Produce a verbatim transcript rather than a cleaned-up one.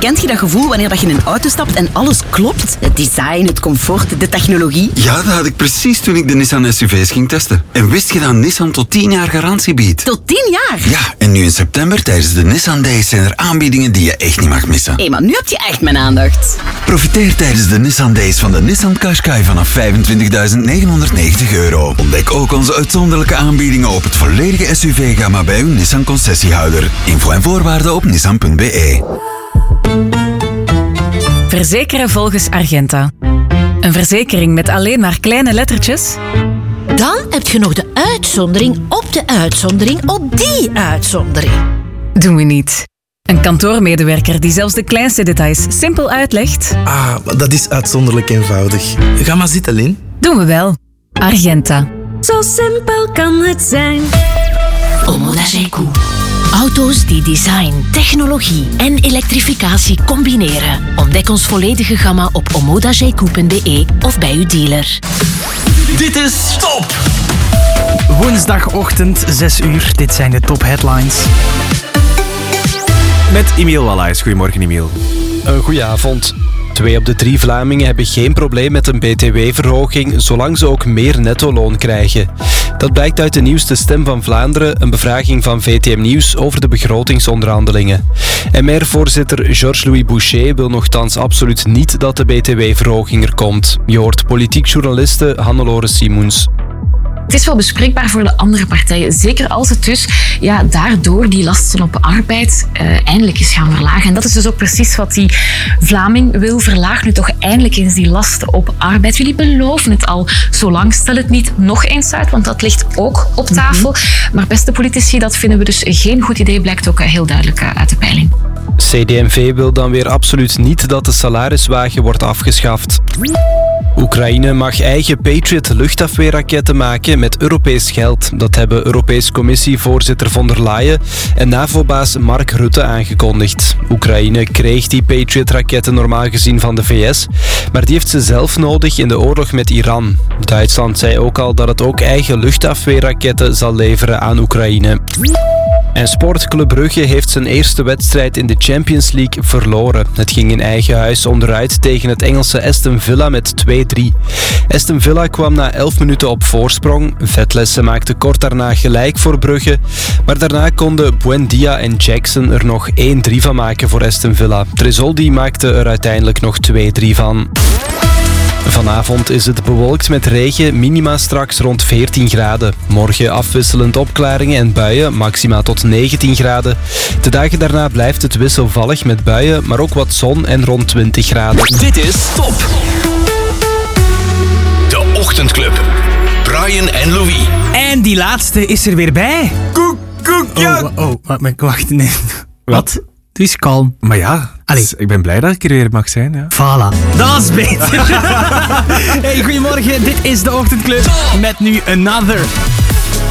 Kent je dat gevoel wanneer dat je in een auto stapt en alles klopt? Het design, het comfort, de technologie. Ja, dat had ik precies toen ik de Nissan S U V's ging testen. En wist je dat Nissan tot tien jaar garantie biedt? Tot tien jaar? Ja, en nu in september tijdens de Nissan Days zijn er aanbiedingen die je echt niet mag missen. Hé, maar nu heb je echt mijn aandacht. Profiteer tijdens de Nissan Days van de Nissan Qashqai vanaf vijfentwintigduizend negenhonderdnegentig euro. Ontdek ook onze uitzonderlijke aanbiedingen op het volledige S U V-gamma bij uw Nissan concessiehouder. Info en voorwaarden op nissan punt b e. Verzekeren volgens Argenta. Een verzekering met alleen maar kleine lettertjes? Dan heb je nog de uitzondering op de uitzondering op die uitzondering. Doen we niet. Een kantoormedewerker die zelfs de kleinste details simpel uitlegt? Ah, dat is uitzonderlijk eenvoudig. Ga maar zitten, Lin. Doen we wel. Argenta. Zo simpel kan het zijn. Omoda Zeekoe. Auto's die design, technologie en elektrificatie combineren. Ontdek ons volledige gamma op omoda zeekoe punt b e of bij uw dealer. Dit is Top! Woensdagochtend, zes uur. Dit zijn de top headlines. Met Emiel Wallaes. Goedemorgen, Emiel. Een goeie avond. Twee op de drie Vlamingen hebben geen probleem met een B T W-verhoging, zolang ze ook meer netto-loon krijgen. Dat blijkt uit de nieuwste Stem van Vlaanderen, een bevraging van V T M Nieuws over de begrotingsonderhandelingen. M R-voorzitter Georges-Louis Boucher wil nogthans absoluut niet dat de B T W-verhoging er komt. Je hoort politiek journaliste Hannelore Simoens. Het is wel bespreekbaar voor de andere partijen. Zeker als het dus ja, daardoor die lasten op arbeid uh, eindelijk is gaan verlagen. En dat is dus ook precies wat die Vlaming wil. Verlaag nu toch eindelijk eens die lasten op arbeid. Jullie beloven het al zo lang. Stel het niet nog eens uit, want dat ligt ook op tafel. Mm-hmm. Maar beste politici, dat vinden we dus geen goed idee. Blijkt ook heel duidelijk uit de peiling. C D M V wil dan weer absoluut niet dat de salariswagen wordt afgeschaft. Oekraïne mag eigen Patriot luchtafweerraketten maken met Europees geld. Dat hebben Europese Commissievoorzitter von der Leyen en NAVO-baas Mark Rutte aangekondigd. Oekraïne kreeg die Patriot-raketten normaal gezien van de V S, maar die heeft ze zelf nodig in de oorlog met Iran. Duitsland zei ook al dat het ook eigen luchtafweerraketten zal leveren aan Oekraïne. En Sportclub Brugge heeft zijn eerste wedstrijd in de Champions League verloren. Het ging in eigen huis onderuit tegen het Engelse Aston Villa met twee drie. Aston Villa kwam na elf minuten op voorsprong. Vetlesse maakte kort daarna gelijk voor Brugge. Maar daarna konden Buendia en Jackson er nog één drie van maken voor Aston Villa. Tresoldi maakte er uiteindelijk nog twee drie van. Vanavond is het bewolkt met regen, minima straks rond veertien graden. Morgen afwisselend opklaringen en buien, maxima tot negentien graden. De dagen daarna blijft het wisselvallig met buien, maar ook wat zon en rond twintig graden. Dit is Top! De Ochtendclub. Brian en Louis. En die laatste is er weer bij. Koek, koek, ja. Oh, oh, wacht, wacht, nee. Wat? Doe eens kalm. Maar ja, dus ik ben blij dat ik er weer mag zijn. Ja. Voilà, dat is beter. Hey, goedemorgen, dit is de Ochtendclub met nu Another.